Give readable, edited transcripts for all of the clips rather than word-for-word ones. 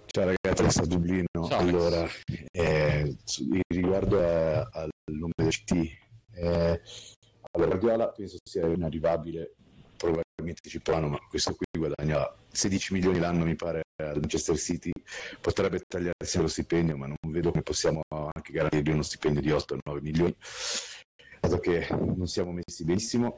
Ciao ragazzi, questo Dublino. Ciao, Allora, riguardo al nome del CT, allora Guardiola penso sia inarrivabile, probabilmente ci provano, ma questo qui guadagna 16 milioni l'anno mi pare al Manchester City, potrebbe tagliarsi lo stipendio, ma non vedo come possiamo anche garantirgli uno stipendio di 8-9 milioni, dato che non siamo messi benissimo.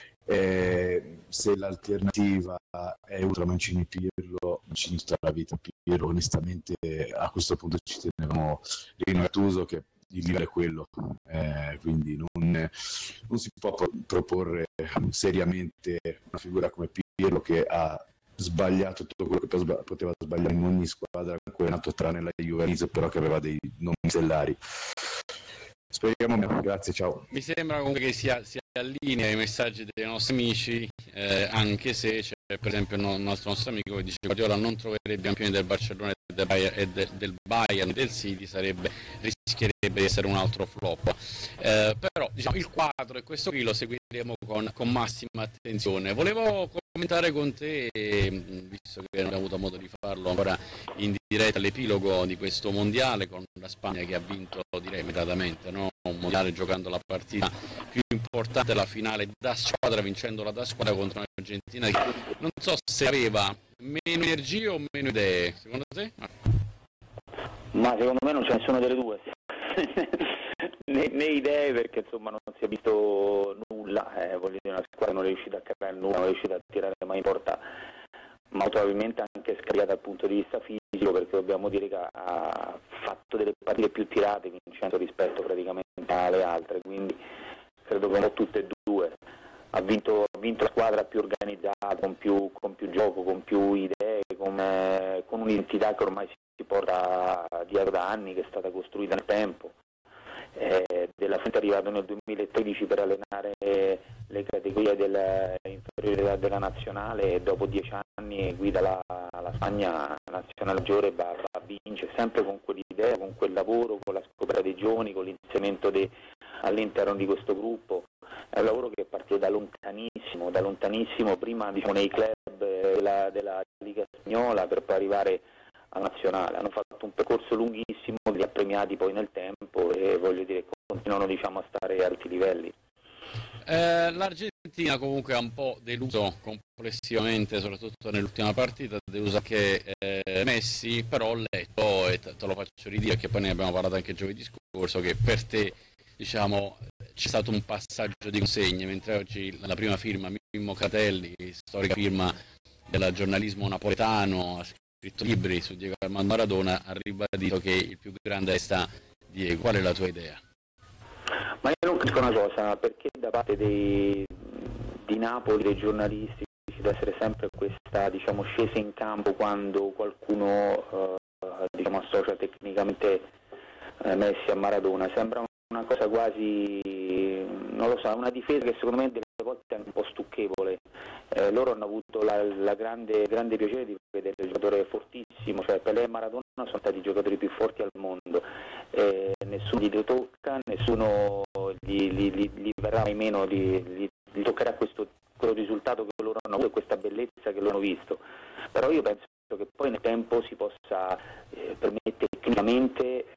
Se l'alternativa è Ultra Mancini Pirlo, Mancini tutta la vita Pirlo, onestamente a questo punto ci tenevamo Rino Gattuso, che il livello è quello, quindi non si può proporre seriamente una figura come Pirlo, che ha sbagliato tutto quello che poteva sbagliare in ogni squadra, è nato tranne la Juventus, però che aveva dei nomi stellari. Speriamo, grazie, ciao. Mi sembra comunque che si allinea ai messaggi dei nostri amici, anche se c'è per esempio il nostro amico che dice che Guardiola non troverebbe campioni del Barcellona del Bayern e del City, rischierebbe di essere un altro flop. Però diciamo, il quadro e questo qui lo seguiremo con massima attenzione. Volevo commentare con te, visto che non abbiamo avuto modo di farlo ancora in diretta, l'epilogo di questo mondiale con la Spagna che ha vinto, direi meritatamente, no? Un mondiale giocando la partita più importante, la finale da squadra, vincendola da squadra contro un'Argentina che non so se aveva meno energie o meno idee, secondo te? Ma secondo me non c'è nessuna delle due. né idee, perché insomma non si è visto nulla, voglio dire, una squadra non è riuscita a creare nulla, non è riuscita a tirare mai in porta, ma probabilmente anche scaricata dal punto di vista fisico, perché dobbiamo dire che ha fatto delle partite più tirate vincendo rispetto praticamente alle altre, quindi credo che un po' tutte e due. Ha vinto la squadra più organizzata, con più gioco, con più idee, con un'identità che ormai si porta dietro da anni, che è stata costruita nel tempo. Della Fuente è arrivato nel 2013 per allenare le categorie inferiori della nazionale, e dopo 10 anni guida la Spagna nazionale maggiore, va a vincere sempre con quell'idea, con quel lavoro, con la scoperta dei giovani, con l'inserimento all'interno di questo gruppo. È un lavoro che parte da lontanissimo, prima diciamo nei club della Liga Spagnola, per poi arrivare alla nazionale. Hanno fatto un percorso lunghissimo, li ha premiati poi nel tempo, e voglio dire continuano diciamo a stare a alti livelli. L'Argentina comunque ha un po' deluso complessivamente, soprattutto nell'ultima partita, deluso anche Messi, però ho letto, e te lo faccio ridire perché poi ne abbiamo parlato anche giovedì scorso, che per te diciamo c'è stato un passaggio di consegne, mentre oggi la prima firma, Mimmo Cratelli, storica firma del giornalismo napoletano, ha scritto libri su Diego Armando Maradona, ha ribadito che il più grande resta Diego. Qual è la tua idea? Ma io non capisco una cosa, perché da parte di Napoli, dei giornalisti, ci deve essere sempre questa diciamo scesa in campo quando qualcuno diciamo associa tecnicamente Messi a Maradona. Sembra una cosa quasi, non lo so, una difesa che secondo me delle volte è anche un po' stucchevole. Loro hanno avuto la grande piacere di vedere il giocatore fortissimo, cioè Pelé e Maradona sono stati i giocatori più forti al mondo, nessuno gli tocca, nessuno gli verrà mai meno, gli toccherà quello risultato che loro hanno avuto e questa bellezza che loro hanno visto. Però io penso che poi nel tempo si possa permettere tecnicamente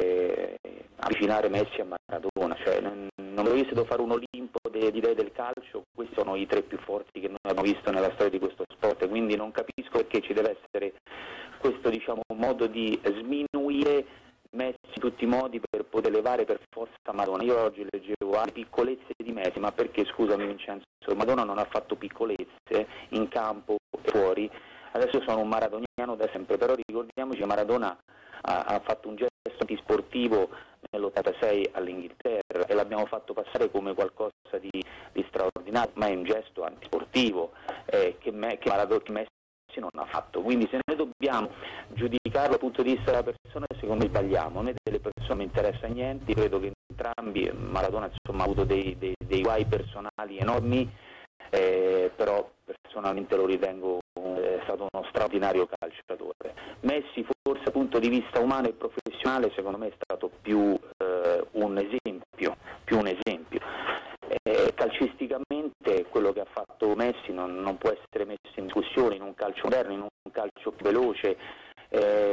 avvicinare Messi a Maradona, cioè non dovesse fare un Olimpo di idee del calcio, questi sono i tre più forti che noi abbiamo visto nella storia di questo sport, quindi non capisco perché ci deve essere questo diciamo modo di sminuire Messi in tutti i modi per poter elevare per forza Maradona. Io oggi leggevo le piccolezze di Messi, ma perché, scusami Vincenzo, Maradona non ha fatto piccolezze in campo e fuori. Adesso sono un maradoniano da sempre, però ricordiamoci che Maradona ha fatto un gesto antisportivo nell'86 all'Inghilterra e l'abbiamo fatto passare come qualcosa di straordinario, ma è un gesto antisportivo che Messi non ha fatto. Quindi se noi dobbiamo giudicarlo dal punto di vista della persona, secondo me sbagliamo. A me delle persone non mi interessa niente, credo che entrambi, Maradona insomma ha avuto dei guai personali enormi, però personalmente lo ritengo è stato uno straordinario calciatore. Messi forse dal punto di vista umano e professionale secondo me è stato più un esempio. Calcisticamente quello che ha fatto Messi non può essere messo in discussione in un calcio moderno, in un calcio più veloce,